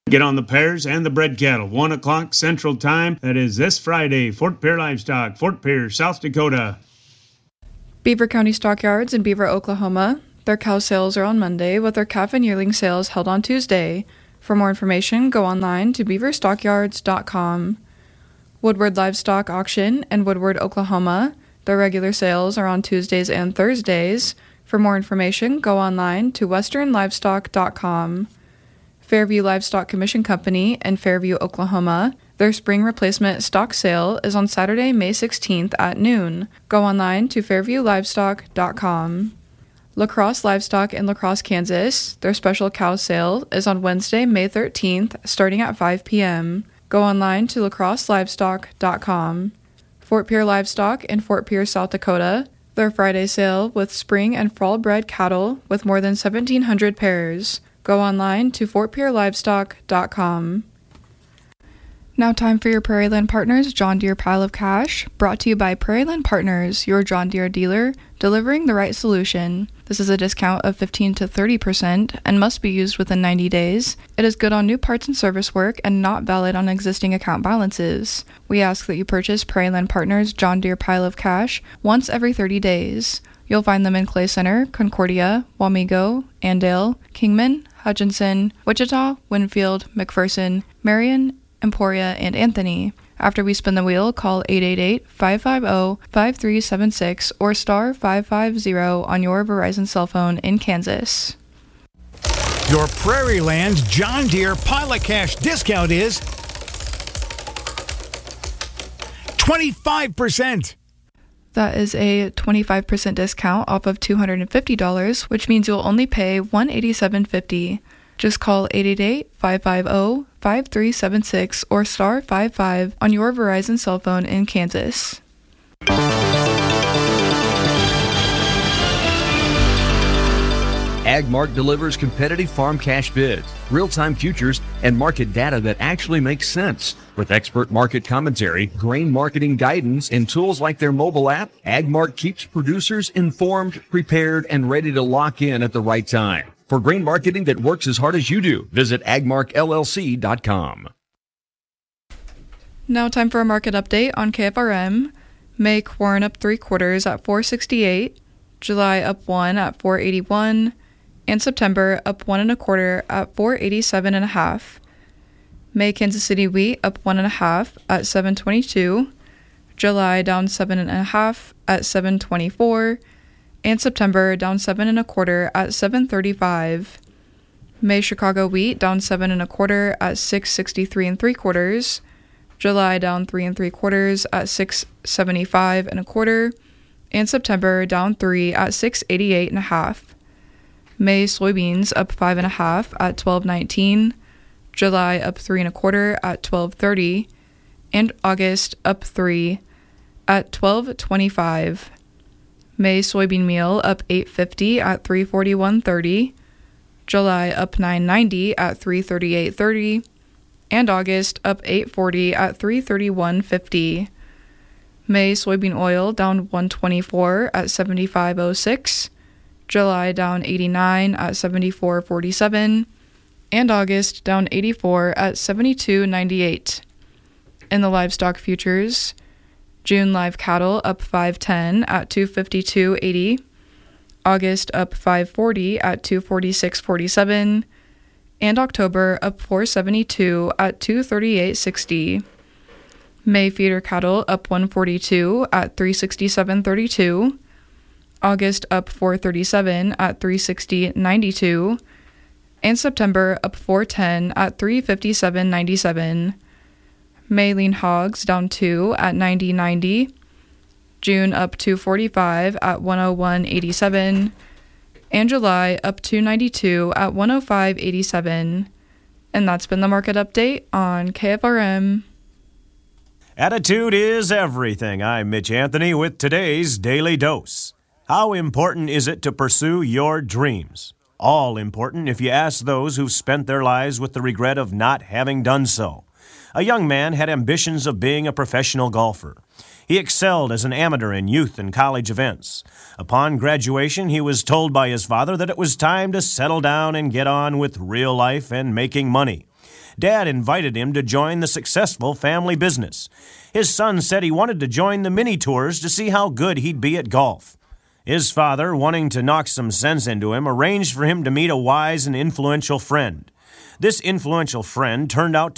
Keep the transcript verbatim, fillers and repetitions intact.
Get on the pairs and the bred cattle. One o'clock Central Time. That is this Friday. Fort Pierre Livestock, Fort Pierre, South Dakota. Beaver County Stockyards in Beaver, Oklahoma. Their cow sales are on Monday, with their calf and yearling sales held on Tuesday. For more information, go online to beaver stockyards dot com. Woodward Livestock Auction in Woodward, Oklahoma. Their regular sales are on Tuesdays and Thursdays. For more information, go online to western livestock dot com. Fairview Livestock Commission Company in Fairview, Oklahoma. Their spring replacement stock sale is on Saturday, May sixteenth at noon. Go online to fairview livestock dot com. La Crosse Livestock in La Crosse, Kansas. Their special cow sale is on Wednesday, May thirteenth, starting at five p.m. Go online to la crosse livestock dot com. Fort Pierre Livestock in Fort Pierre, South Dakota. Their Friday sale with spring and fall bred cattle with more than seventeen hundred pairs. Go online to fort pierre livestock dot com. Now time for your Prairieland Partners John Deere Pile of Cash, brought to you by Prairieland Partners, your John Deere dealer, delivering the right solution. This is a discount of fifteen to thirty percent and must be used within ninety days. It is good on new parts and service work and not valid on existing account balances. We ask that you purchase Prairieland Partners John Deere Pile of Cash once every thirty days. You'll find them in Clay Center, Concordia, Wamego, Andale, Kingman, Hutchinson, Wichita, Winfield, McPherson, Marion, Emporia, and Anthony. After we spin the wheel, call eight eight eight, five five zero, five three seven six or star five five zero on your Verizon cell phone in Kansas. Your Prairieland John Deere Pile of Cash discount is twenty-five percent. That is a twenty-five percent discount off of two hundred fifty dollars, which means you'll only pay one hundred eighty-seven fifty. Just call eight eight eight, five five zero, five three seven six or star five five on your Verizon cell phone in Kansas. AgMark delivers competitive farm cash bids, real-time futures, and market data that actually makes sense. With expert market commentary, grain marketing guidance, and tools like their mobile app, AgMark keeps producers informed, prepared, and ready to lock in at the right time. For grain marketing that works as hard as you do, visit ag mark l l c dot com. Now time for a market update on K F R M. May corn up three quarters at four sixty-eight, July up one at four eighty-one, and September up one and a quarter at four eighty-seven and a half. May Kansas City wheat up one and a half at seven twenty-two, July down seven and a half at seven twenty-four, and September down seven and a quarter at seven thirty-five. May Chicago wheat down seven and a quarter at six sixty-three and three quarters. July down three and three quarters at six seventy-five and a quarter, and September down three at six eighty-eight and a half. May soybeans up five and a half at twelve nineteen. July up three and a quarter at twelve thirty, and August up three at twelve twenty-five. May soybean meal up eight fifty at three forty-one thirty, July up nine ninety at three thirty-eight thirty, and August up eight forty at three thirty-one fifty. May soybean oil down one twenty-four at seventy-five oh six, July down eighty-nine at seventy-four forty-seven, and August down eighty-four at seventy-two ninety-eight. In the livestock futures, June live cattle up five ten at two fifty-two eighty, August up five forty at two forty-six forty-seven, and October up four seventy-two at two thirty-eight sixty. May feeder cattle up one forty-two at three sixty-seven thirty-two, August up four thirty-seven at three sixty ninety-two, and September up four ten at three fifty-seven ninety-seven. May lean hogs down two at ninety ninety, June up two forty-five at one oh one eighty-seven, and July up two ninety-two at one oh five eighty-seven. And that's been the market update on K F R M. Attitude is everything. I'm Mitch Anthony with today's Daily Dose. How important is it to pursue your dreams? All important if you ask those who've spent their lives with the regret of not having done so. A young man had ambitions of being a professional golfer. He excelled as an amateur in youth and college events. Upon graduation, he was told by his father that it was time to settle down and get on with real life and making money. Dad invited him to join the successful family business. His son said he wanted to join the mini tours to see how good he'd be at golf. His father, wanting to knock some sense into him, arranged for him to meet a wise and influential friend. This influential friend turned out to